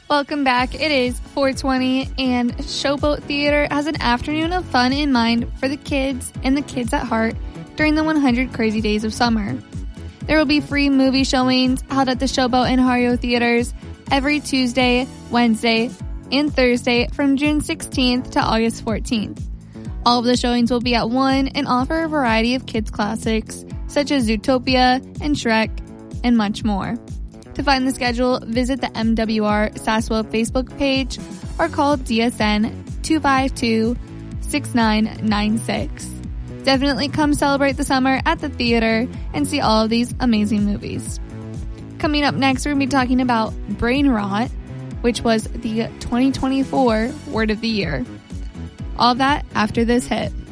Welcome back. It is 4:20 and Showboat Theater has an afternoon of fun in mind for the kids and the kids at heart during the 100 Crazy Days of Summer. There will be free movie showings held at the Showboat and Hario Theaters every Tuesday, Wednesday, and Thursday from June 16th to August 14th. All of the showings will be at 1 and offer a variety of kids' classics such as Zootopia and Shrek and much more. To find the schedule, visit the MWR Saswell Facebook page or call DSN 252-6996. Definitely come celebrate the summer at the theater and see all of these amazing movies. Coming up next, we're going to be talking about brain rot, which was the 2024 Word of the Year. All that after this hit.